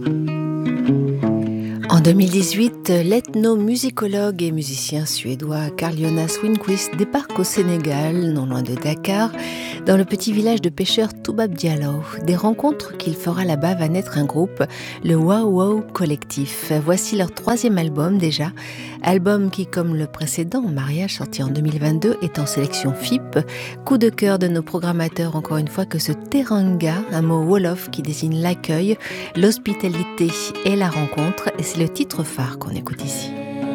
En 2018, l'ethnomusicologue et musicien suédois Carl Jonas Winquist débarque au Sénégal, non loin de Dakar, dans le petit village de pêcheurs Toubab Diallo. Des rencontres qu'il fera là-bas va naître un groupe, le Wow Wow Collectif. Voici leur 3e album déjà, album qui, comme le précédent, Mariage, sorti en 2022, est en sélection FIP. Coup de cœur de nos programmateurs, encore une fois, que ce teranga, un mot wolof qui désigne l'accueil, l'hospitalité et la rencontre, et c'est le titre phare qu'on écoute ici.